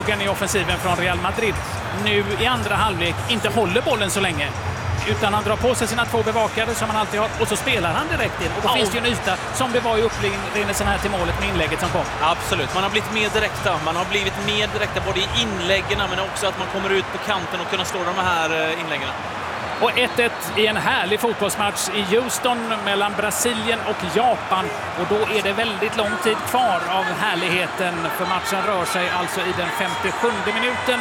I offensiven från Real Madrid nu i andra halvlek inte håller bollen så länge, utan han drar på sig sina två bevakare som han alltid har och så spelar han direkt in. Och då finns det ju en yta som det var i upprinnelsen här till målet med inlägget som kom. Absolut, man har blivit mer direkta. Man har blivit mer direkta både i inläggen men också att man kommer ut på kanten och kunna slå de här inläggen. Och 1-1 i en härlig fotbollsmatch i Houston mellan Brasilien och Japan. Och då är det väldigt lång tid kvar av härligheten, för matchen rör sig alltså i den 57:e minuten.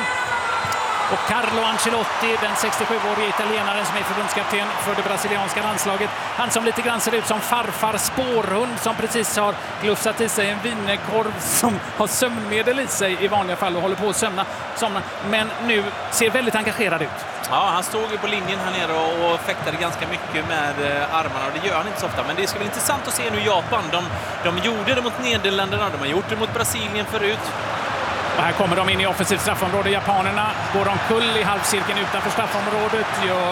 Och Carlo Ancelotti, den 67-årige italienaren som är förbundskapten för det brasilianska landslaget, han som lite grann ser ut som farfar spårhund som precis har glufsat i sig en wienerkorv som har sömnmedel i sig i vanliga fall och håller på att somna, men nu ser väldigt engagerad ut. Ja, han stod ju på linjen här nere och fäktade ganska mycket med armarna, och det gör han inte så ofta. Men det ska bli intressant att se nu Japan. De gjorde det mot Nederländerna, de har gjort det mot Brasilien förut. Och här kommer de in i offensivt straffområde. Japanerna går omkull i halvcirkeln utanför straffområdet.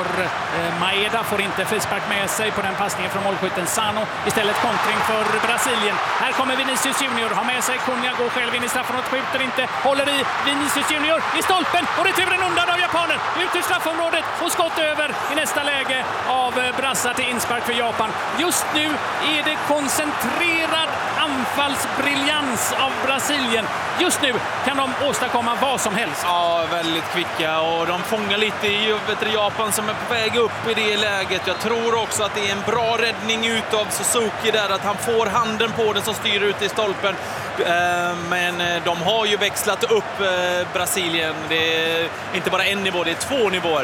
Maeda får inte frispark med sig på den passningen från målskytten Sano. Istället kontring för Brasilien. Här kommer Vinicius Junior, har med sig Cunha, går själv in i straffområdet, skjuter inte, håller i Vinicius Junior i stolpen och returen undan av japaner. Ut ur straffområdet och skott över i nästa läge av brassar till inspark för Japan. Just nu är det koncentrerad anfallsbriljans av Brasilien. Just nu kan de åstadkomma vad som helst. Ja, väldigt kvicka, och de fångar lite i Japan som är på väg upp i det läget. Jag tror också att det är en bra räddning ut av Suzuki där, att han får handen på den som styr ut i stolpen. Men de har ju växlat upp Brasilien. Det är inte bara en nivå, det är två nivåer.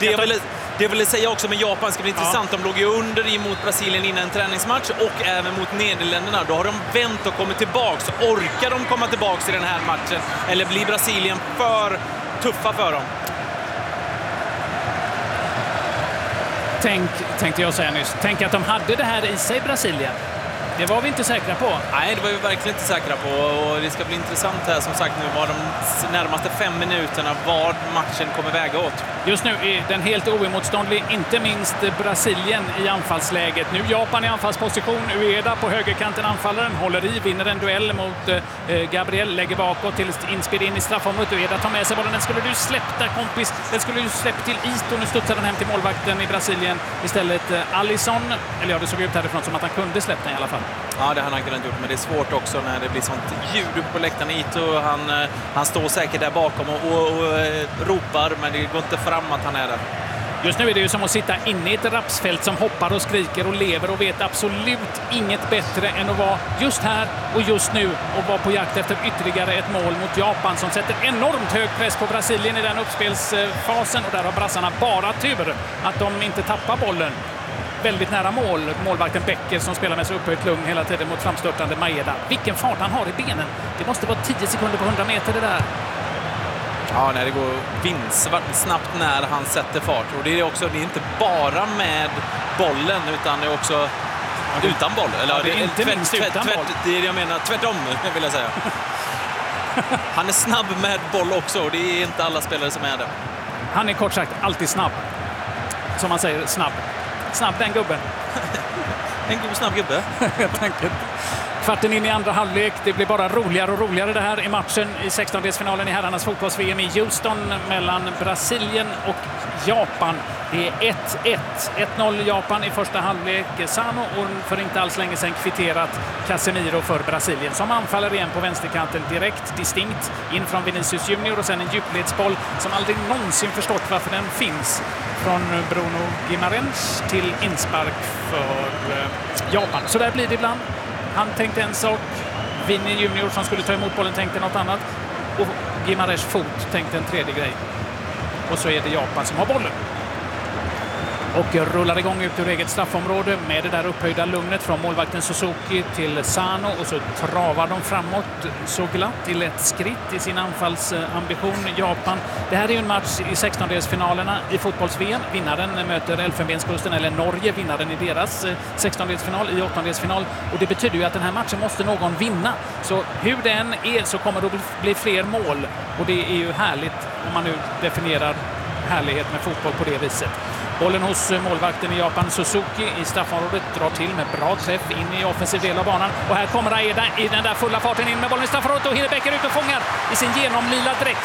Det vill säga också med Japan ska bli intressant. De låg ju under emot Brasilien innan en träningsmatch och även mot Nederländerna. Då har de vänt och kommit tillbaks. Orkar de komma tillbaks i den här matchen? Eller blir Brasilien för tuffa för dem? Tänkte jag säga nyss. Tänk att de hade det här i sig, Brasilien. Det var vi inte säkra på. Nej, det var vi verkligen inte säkra på. Och det ska bli intressant här som sagt nu var de närmaste 5 minuterna vad matchen kommer väga åt. Just nu är den helt oemotståndlig, inte minst Brasilien i anfallsläget. Nu Japan i anfallsposition, Ueda på högerkanten, anfallaren håller i, vinner en duell mot Gabriel, lägger bakåt till inspel in i straffområdet. Ueda tar med sig bollen, den skulle du släppt där kompis, den skulle du släppt till Ito. Nu studsar den hem till målvakten i Brasilien. Istället Alisson, eller ja, det såg ut härifrån som att han kunde släppt den i alla fall. Ja, det har han kunnat gjort, men det är svårt också när det blir sånt ljud på läktaren. Ito, han står säkert där bakom och ropar, men det går inte fram att han är där. Just nu är det ju som att sitta inne i ett rapsfält som hoppar och skriker och lever och vet absolut inget bättre än att vara just här och just nu och vara på jakt efter ytterligare ett mål mot Japan som sätter enormt hög press på Brasilien i den uppspelsfasen, och där har brassarna bara tur att de inte tappar bollen. Väldigt nära mål. Målvakten Becker som spelar med sig upphöjt lugn hela tiden mot framstörtande Maeda. Vilken fart han har i benen. Det måste vara 10 sekunder på 100 meter det där. Ja, när det går snabbt när han sätter fart. Och det är också, det är inte bara med bollen utan det är också utan boll. Eller ja, det är inte minst utan boll. Det är det jag menar, tvärtom vill jag säga. Han är snabb med boll också, och det är inte alla spelare som är det. Han är kort sagt alltid snabb. Som man säger, snabb. Snabb den gubben. En god snabb gubbe. Kvarten in i andra halvlek. Det blir bara roligare och roligare det här i matchen i 16-delsfinalen i herrarnas fotbolls-VM i Houston mellan Brasilien och Japan. Det är 1-1. 1-0 Japan i första halvlek. Sano och för inte alls länge sedan kvitterat Casemiro för Brasilien som anfaller igen på vänsterkanten direkt, distinkt in från Vinicius Junior och sen en djupledsboll som aldrig någonsin förstått varför den finns från Bruno Guimarães till inspark för Japan. Så där blir det ibland. Han tänkte en sak, Vinny Junior som skulle ta emot bollen tänkte något annat och Guimarães fot tänkte en tredje grej. Och så är det Japan som har bollen. Och rullar igång ut ur eget straffområde med det där upphöjda lugnet från målvakten Suzuki till Sano, och så travar de framåt så glatt till ett skritt i sin anfallsambition Japan. Det här är ju en match i 16-delsfinalerna i fotbolls-VM. Vinnaren möter Elfenbenskusten eller Norge, vinnaren i deras 16-delsfinal i 8-delsfinal, och det betyder ju att den här matchen måste någon vinna. Så hur den är så kommer det att bli fler mål, och det är ju härligt om man nu definierar härlighet med fotboll på det viset. Bollen hos målvakten i Japan, Suzuki, i straffområdet, drar till med bra träff in i offensiv del av banan. Och här kommer Aida i den där fulla farten in med bollen i straffområdet och Hidebäcker ut och fångar i sin genomlila dräkt.